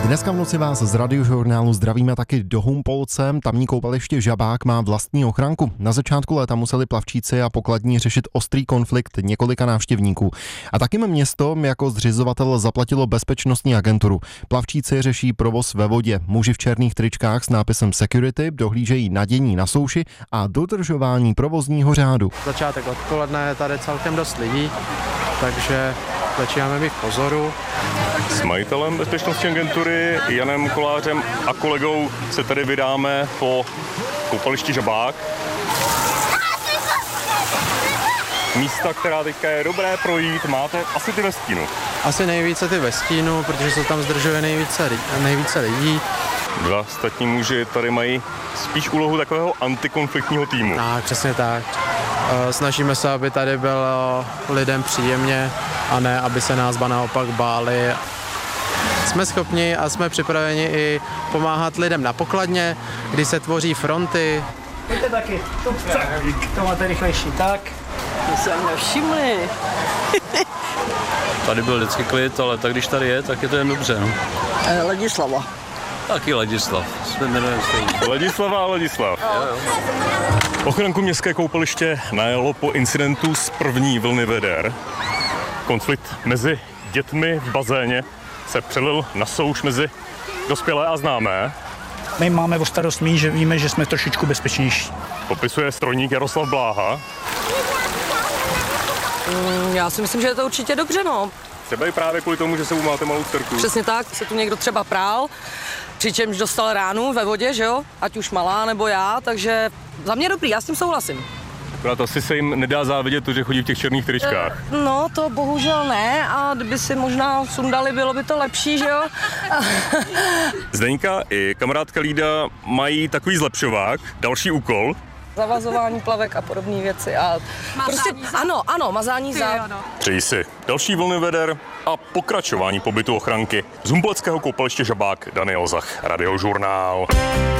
Dneska v noci vás z Radiožurnálu zdravíme taky do Humpolce. Tamní koupaliště Žabák má vlastní ochranku. Na začátku léta museli plavčíci a pokladní řešit ostrý konflikt několika návštěvníků. A taky město jako zřizovatel zaplatilo bezpečnostní agenturu. Plavčíci řeší provoz ve vodě. Muži v černých tričkách s nápisem Security dohlížejí na dění na souši a dodržování provozního řádu. Začátek odpoledne je tady celkem dost lidí, takže začínáme být v pozoru. S majitelem bezpečnostní agentury Janem Kolářem a kolegou se tady vydáme po koupališti Žabák. Místa, která teďka je dobré projít, máte asi ty ve stínu. Asi nejvíce ty ve stínu, protože se tam zdržuje nejvíce lidí. Dva ostatní muži tady mají spíš úlohu takového antikonfliktního týmu. Tak, přesně tak. Snažíme se, aby tady bylo lidem příjemně a ne, aby se nás naopak báli. Jsme schopni a jsme připraveni i pomáhat lidem na pokladně, kdy se tvoří fronty. Pojďte taky, to máte rychlejší, tak. To jsem nevšimli. Tady byl vždycky klid, ale tak když tady je, tak je to jen dobře. No. Ladislava. Taky Ladislav. Jsme jmenujeme stejně. Ladislava a Ladislav. Jo. Ochranku městské koupaliště najelo po incidentu z první vlny veder. Konflikt mezi dětmi v bazéně se přelil na souš mezi dospělé a známé. My máme o starost mít, že víme, že jsme trošičku bezpečnější. Popisuje strojník Jaroslav Bláha. Já si myslím, že je to určitě dobře, no. Třeba i právě kvůli tomu, že sebou máte malou dcerku. Přesně tak, se tu někdo třeba prál, přičemž dostal ránu ve vodě, že jo? Ať už malá nebo já, takže za mě dobrý, já s tím souhlasím. Akorát asi se jim nedá závidět to, že chodí v těch černých tričkách. No, to bohužel ne a kdyby si možná sundali, bylo by to lepší, že jo? Zdeňka i kamarádka Lída mají takový zlepšovák, další úkol. Zavazování plavek a podobné věci a prostě, ano, mazání zád. Přeji si další vlny veder a pokračování pobytu ochranky z humpolského koupaliště Žabák. Daniel Zach, Radiožurnál.